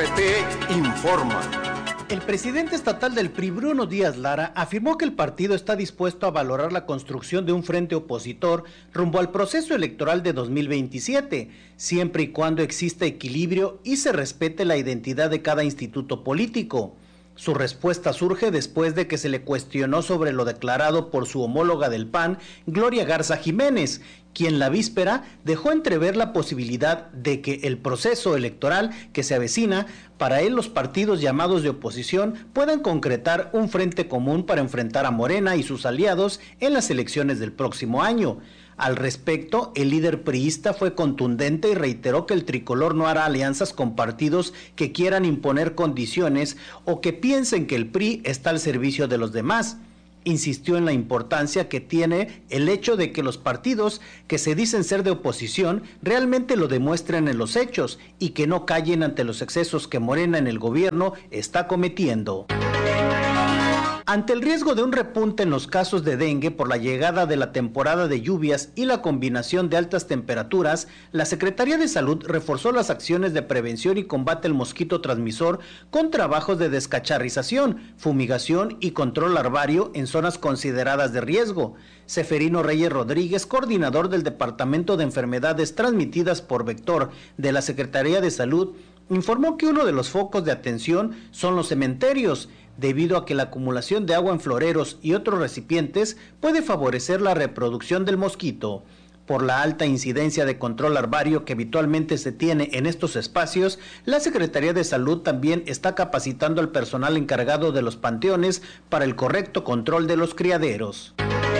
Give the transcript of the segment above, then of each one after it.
RT informa. El presidente estatal del PRI, Bruno Díaz Lara, afirmó que el partido está dispuesto a valorar la construcción de un frente opositor rumbo al proceso electoral de 2027, siempre y cuando exista equilibrio y se respete la identidad de cada instituto político. Su respuesta surge después de que se le cuestionó sobre lo declarado por su homóloga del PAN, Gloria Garza Jiménez, quien la víspera dejó entrever la posibilidad de que el proceso electoral que se avecina, para él los partidos llamados de oposición puedan concretar un frente común para enfrentar a Morena y sus aliados en las elecciones del próximo año. Al respecto, el líder priista fue contundente y reiteró que el tricolor no hará alianzas con partidos que quieran imponer condiciones o que piensen que el PRI está al servicio de los demás. Insistió en la importancia que tiene el hecho de que los partidos que se dicen ser de oposición realmente lo demuestren en los hechos y que no callen ante los excesos que Morena en el gobierno está cometiendo. Ante el riesgo de un repunte en los casos de dengue por la llegada de la temporada de lluvias y la combinación de altas temperaturas, la Secretaría de Salud reforzó las acciones de prevención y combate al mosquito transmisor con trabajos de descacharrización, fumigación y control larvario en zonas consideradas de riesgo. Seferino Reyes Rodríguez, coordinador del Departamento de Enfermedades Transmitidas por Vector de la Secretaría de Salud, informó que uno de los focos de atención son los cementerios, debido a que la acumulación de agua en floreros y otros recipientes puede favorecer la reproducción del mosquito. Por la alta incidencia de control larvario que habitualmente se tiene en estos espacios, la Secretaría de Salud también está capacitando al personal encargado de los panteones para el correcto control de los criaderos.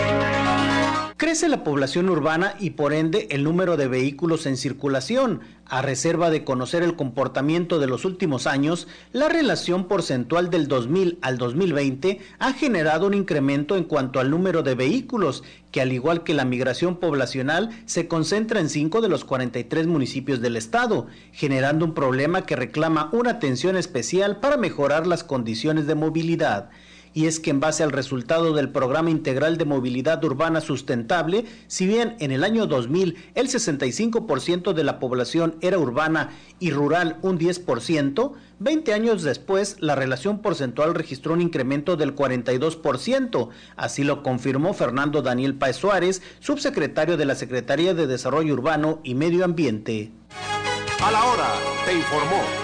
Crece la población urbana y por ende el número de vehículos en circulación. A reserva de conocer el comportamiento de los últimos años, la relación porcentual del 2000 al 2020 ha generado un incremento en cuanto al número de vehículos, que al igual que la migración poblacional se concentra en 5 de los 43 municipios del estado, generando un problema que reclama una atención especial para mejorar las condiciones de movilidad. Y es que en base al resultado del Programa Integral de Movilidad Urbana Sustentable, si bien en el año 2000 el 65% de la población era urbana y rural un 10%, 20 años después la relación porcentual registró un incremento del 42%, así lo confirmó Fernando Daniel Páez Suárez, subsecretario de la Secretaría de Desarrollo Urbano y Medio Ambiente. A la hora, te informó